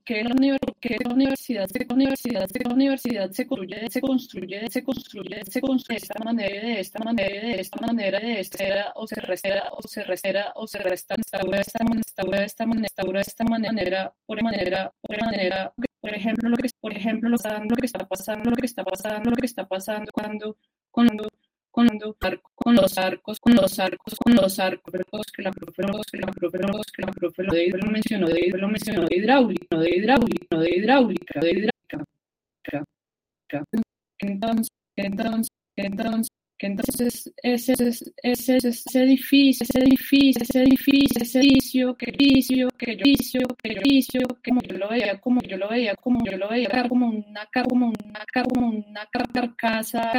qué la universidad se construye de esta manera, de esta manera, o se resta, instaura de esta manera, por ejemplo, lo que está pasando con los arcos, que la profe lo mencionó de hidráulica. Entonces, ese edificio que yo lo veía como una carcasa,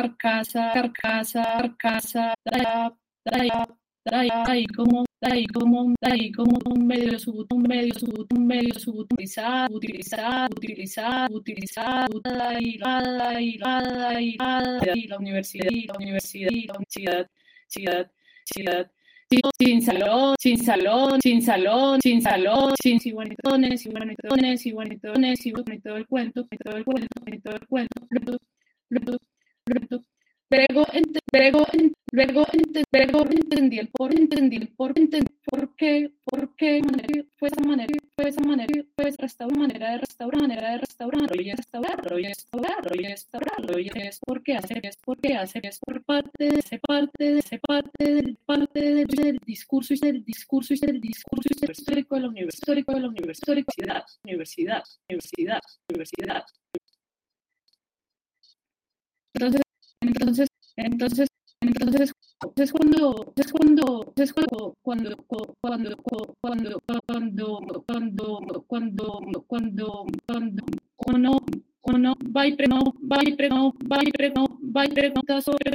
ahí como un medio utilizado, y la universidad, sin todo el cuento. Luego entendí el por qué fue esa manera de restaurarlo y es porque es por parte del discurso histórico de la universidad. Entonces, cuando uno va y pregunta sobre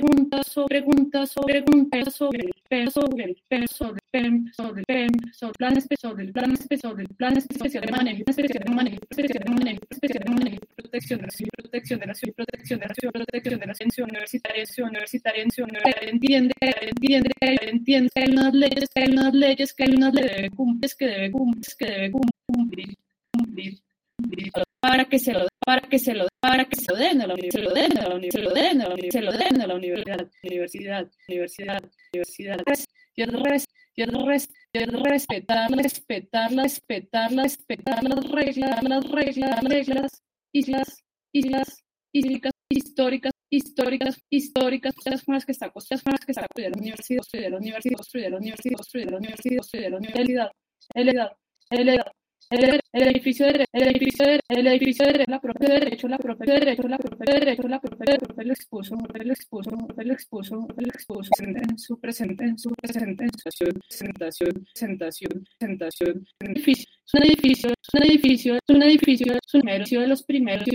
el plan especial de manejo, protección de la ciencia universitaria, entiende que hay unas leyes que debe cumplir para que se lo den a la universidad. Y el respetar las reglas históricas, con las que está construida la universidad. El edificio de la profe de derecho lo expuso en su presentación. Es un edificio de los primeros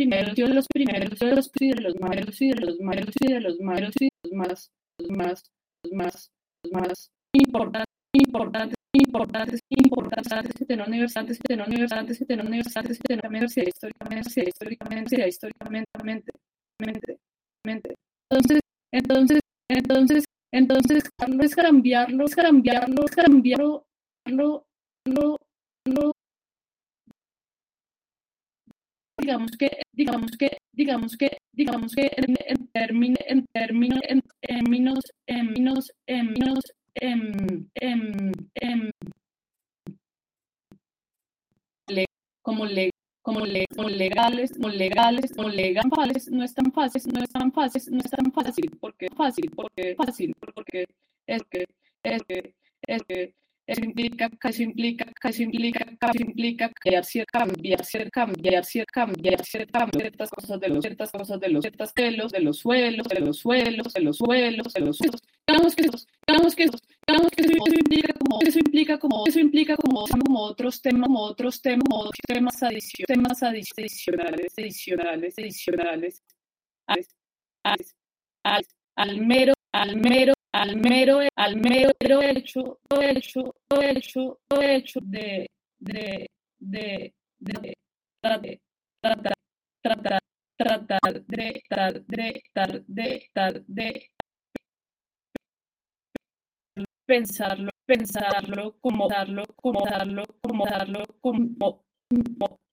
más importantes que tener universidad históricamente. Entonces, es cambiarlo, digamos que en legales, no es tan fácil, porque eso implica cambiar ciertas cosas de los suelos. Digamos que eso implica como otros temas adicionales al mero hecho de pensarlo como